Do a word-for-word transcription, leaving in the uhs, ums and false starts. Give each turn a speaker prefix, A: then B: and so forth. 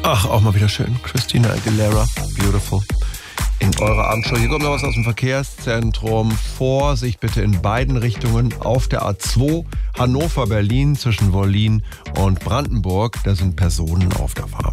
A: Ach, auch mal wieder schön. Christina Aguilera, beautiful. In eurer Abendshow. Hier kommt noch was aus dem Verkehrszentrum. Vorsicht bitte in beiden Richtungen auf der A zwei Hannover-Berlin zwischen Wollin und Brandenburg. Da sind Personen auf der Fahrbahn.